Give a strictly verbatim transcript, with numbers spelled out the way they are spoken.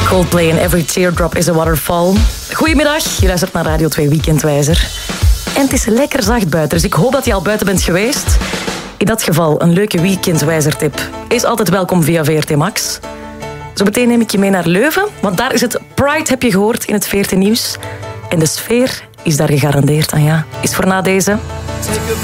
Coldplay en Every Teardrop is a Waterfall. Goedemiddag, je luistert naar Radio twee Weekendwijzer. En het is lekker zacht buiten, dus ik hoop dat je al buiten bent geweest. In dat geval, een leuke Weekendwijzer-tip is altijd welkom via V R T Max. Zo meteen neem ik je mee naar Leuven, want daar is het Pride, heb je gehoord, in het V R T Nieuws. En de sfeer is daar gegarandeerd aan, ja. Is voor na deze...